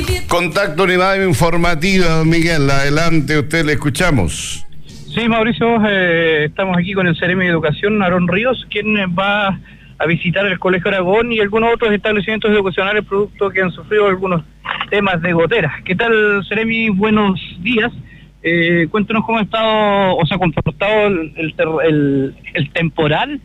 Contacto Unidad Informativa, don Miguel, adelante, usted le escuchamos. Sí, Mauricio, estamos aquí con el Seremi de Educación, Aarón Ríos, quien va a visitar el Colegio Aragón y algunos otros establecimientos educacionales producto que han sufrido algunos temas de goteras. ¿Qué tal, Seremi? Buenos días. Cuéntanos cómo ha estado, o sea, comportado el temporal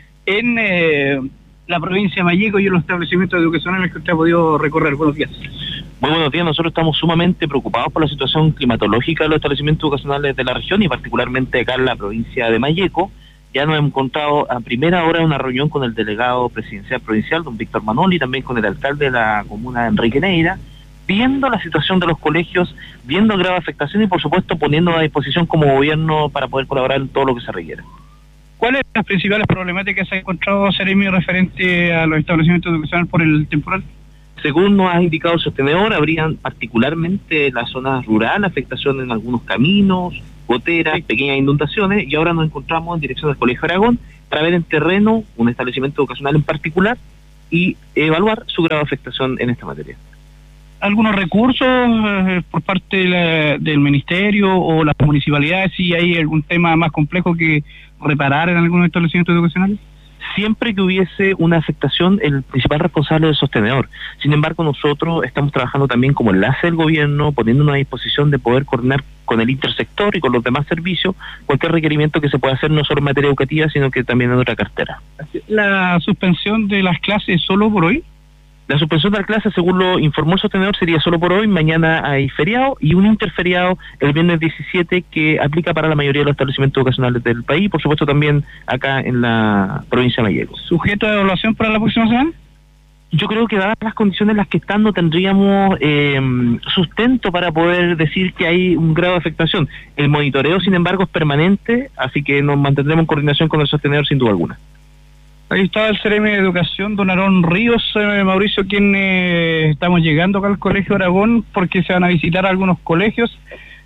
en la provincia de Malleco y en los establecimientos educacionales que usted ha podido recorrer. Buenos días. Muy buenos días. Nosotros estamos sumamente preocupados por la situación climatológica de los establecimientos educacionales de la región y particularmente acá en la provincia de Malleco. Ya nos hemos encontrado a primera hora una reunión con el delegado presidencial provincial, don Víctor Manoli, y también con el alcalde de la comuna de Enrique Neira, viendo la situación de los colegios, viendo grave afectación y por supuesto poniendo a disposición como gobierno para poder colaborar en todo lo que se requiera. ¿Cuáles son las principales problemáticas que se ha encontrado, Seremi, referente a los establecimientos educacionales por el temporal? Según nos ha indicado el sostenedor, habrían particularmente en la zona rural afectación en algunos caminos, goteras, pequeñas inundaciones, y ahora nos encontramos en dirección del Colegio Aragón para ver en terreno un establecimiento educacional en particular y evaluar su grave afectación en esta materia. ¿Algunos recursos por parte del ministerio o las municipalidades, si hay algún tema más complejo que reparar en algunos establecimientos educacionales? Siempre que hubiese una afectación, el principal responsable es el sostenedor. Sin embargo, nosotros estamos trabajando también como enlace del gobierno, poniéndonos a disposición de poder coordinar con el intersector y con los demás servicios cualquier requerimiento que se pueda hacer, no solo en materia educativa, sino que también en otra cartera. ¿La suspensión de las clases solo por hoy? La suspensión de la clase, según lo informó el sostenedor, sería solo por hoy. Mañana hay feriado y un interferiado el viernes 17 que aplica para la mayoría de los establecimientos educacionales del país, por supuesto también acá en la provincia de Malleco. ¿Sujeto a evaluación para la próxima semana? Yo creo que dadas las condiciones en las que están no tendríamos sustento para poder decir que hay un grado de afectación. El monitoreo, sin embargo, es permanente, así que nos mantendremos en coordinación con el sostenedor sin duda alguna. Ahí está el Seremi de Educación, don Aarón Ríos, Mauricio, quien estamos llegando acá al Colegio Aragón porque se van a visitar algunos colegios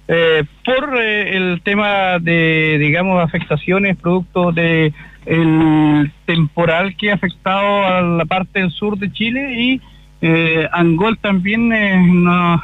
por el tema de, digamos, afectaciones producto de el temporal que ha afectado a la parte del sur de Chile y Angol también no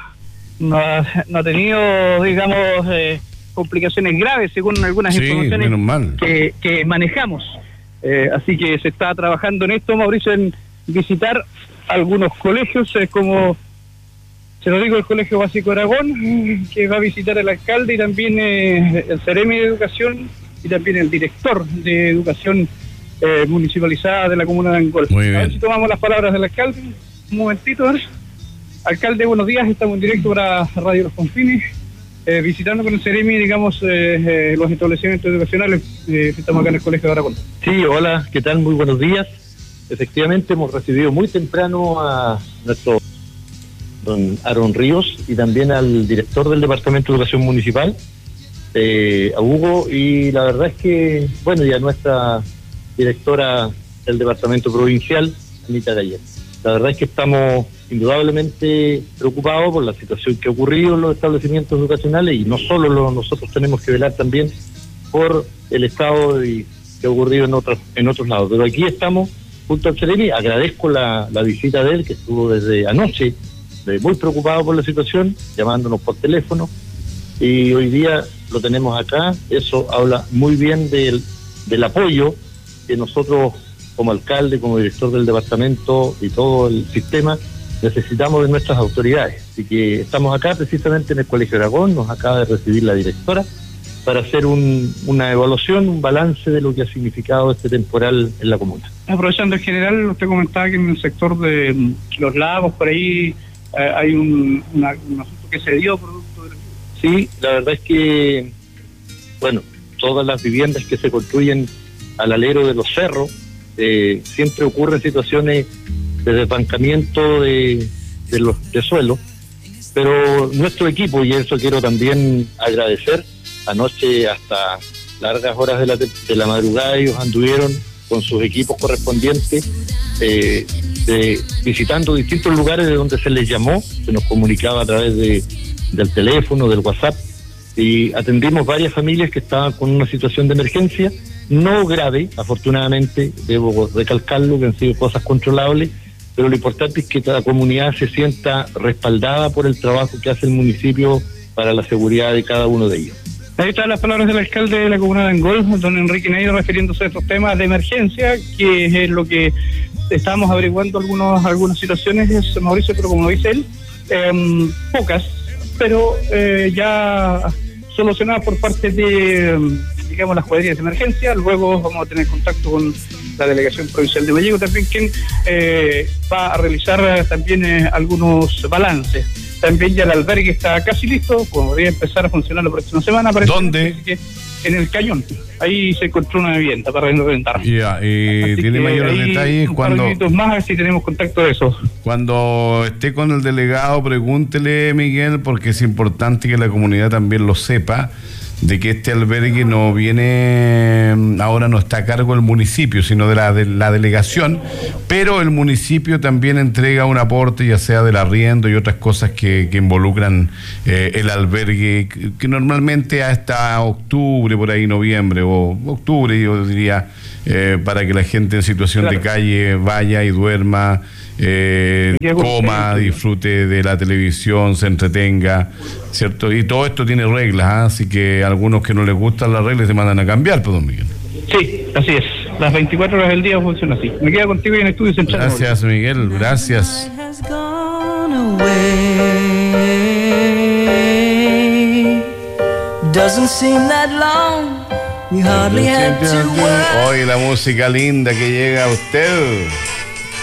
ha tenido, digamos, complicaciones graves según algunas informaciones que manejamos. Así que se está trabajando en esto, Mauricio, en visitar algunos colegios, como se lo digo, el Colegio Básico Aragón, que va a visitar el alcalde y también el Seremi de Educación y también el director de Educación municipalizada de la comuna de Angol. Muy bien. A ver si tomamos las palabras del alcalde. Un momentito. Alcalde, buenos días, estamos en directo para Radio Los Confines. Visitando con el Seremi, digamos, los establecimientos educacionales, estamos acá en el Colegio de Aragón. Sí, hola, ¿qué tal? Muy buenos días. Efectivamente, hemos recibido muy temprano a nuestro don Aarón Ríos y también al director del Departamento de Educación Municipal, a Hugo, y la verdad es que, bueno, y a nuestra directora del Departamento Provincial, Anita Galler. La verdad es que estamos indudablemente preocupados por la situación que ha ocurrido en los establecimientos educacionales y no solo nosotros tenemos que velar también por el estado que ha ocurrido en otros lados. Pero aquí estamos junto al Seremi. Agradezco la visita de él, que estuvo desde anoche muy preocupado por la situación, llamándonos por teléfono, y hoy día lo tenemos acá. Eso habla muy bien del apoyo que nosotros como alcalde, como director del departamento y todo el sistema necesitamos de nuestras autoridades. Así que estamos acá precisamente en el Colegio Aragón, nos acaba de recibir la directora para hacer una evaluación, un balance de lo que ha significado este temporal en la comuna. Aprovechando en general, usted comentaba que en el sector de los lagos, por ahí hay un asunto que se dio producto de la... Sí, la verdad es que, bueno, todas las viviendas que se construyen al alero de los cerros, siempre ocurren situaciones de desbancamiento de suelo, pero nuestro equipo, y eso quiero también agradecer, anoche hasta largas horas de la madrugada ellos anduvieron con sus equipos correspondientes visitando distintos lugares de donde se les llamó, se nos comunicaba a través del teléfono, del WhatsApp, y atendimos varias familias que estaban con una situación de emergencia, no grave, afortunadamente, debo recalcarlo, que han sido cosas controlables, pero lo importante es que la comunidad se sienta respaldada por el trabajo que hace el municipio para la seguridad de cada uno de ellos. Ahí están las palabras del alcalde de la comuna de Angol, don Enrique Neido, refiriéndose a estos temas de emergencia, que es lo que estamos averiguando algunas situaciones, Mauricio, pero como dice él, pocas, pero ya solucionadas por parte de, digamos, las cuadrillas de emergencia. Luego vamos a tener contacto con la delegación provincial de Vallejo también, quien va a realizar también algunos balances. También ya el albergue está casi listo, podría empezar a funcionar la próxima semana. ¿Dónde? En el Cañón. Ahí se encontró una vivienda para rentar. Ya, tiene mayores detalles cuando... Un par de más, a ver si tenemos contacto de eso. Cuando esté con el delegado, pregúntele, Miguel, porque es importante que la comunidad también lo sepa, de que este albergue no viene, ahora no está a cargo del municipio, sino de la delegación, pero el municipio también entrega un aporte, ya sea del arriendo y otras cosas que involucran el albergue, que normalmente hasta octubre, por ahí noviembre, o octubre yo diría, para que la gente en situación de calle vaya y duerma, coma, disfrute de la televisión, se entretenga, ¿cierto? Y todo esto tiene reglas, así que algunos que no les gustan las reglas se mandan a cambiar, pues, don Miguel. Sí, así es. Las 24 horas del día funciona así. Me quedo contigo en Estudio Central. Gracias, Miguel, gracias. Doesn't seem that long. We hardly had to work. Hoy la música linda que llega a usted.